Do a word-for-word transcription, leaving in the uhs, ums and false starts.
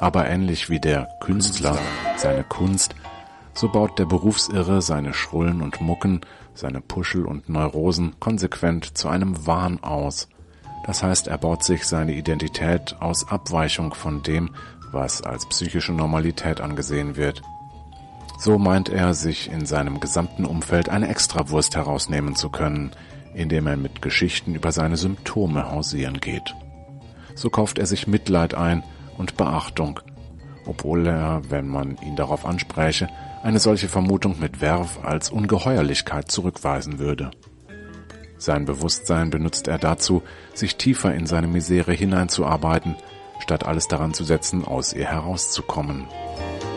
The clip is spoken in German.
Aber ähnlich wie der Künstler seine Kunst, so baut der Berufsirre seine Schrullen und Mucken, seine Puschel und Neurosen konsequent zu einem Wahn aus. Das heißt, er baut sich seine Identität aus Abweichung von dem, was als psychische Normalität angesehen wird. So meint er, sich in seinem gesamten Umfeld eine Extrawurst herausnehmen zu können, indem er mit Geschichten über seine Symptome hausieren geht. So kauft er sich Mitleid ein und Beachtung, obwohl er, wenn man ihn darauf anspräche, eine solche Vermutung mit Verve als Ungeheuerlichkeit zurückweisen würde. Sein Bewusstsein benutzt er dazu, sich tiefer in seine Misere hineinzuarbeiten, statt alles daran zu setzen, aus ihr herauszukommen.